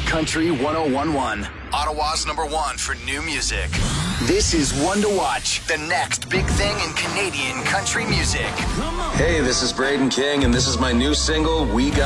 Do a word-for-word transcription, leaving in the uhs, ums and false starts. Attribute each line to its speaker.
Speaker 1: Country one oh one point one.
Speaker 2: Ottawa's number one for new music.
Speaker 1: This is One to Watch, the next big thing in Canadian country music.
Speaker 3: Hey, this is Braden King, and this is my new single, We Got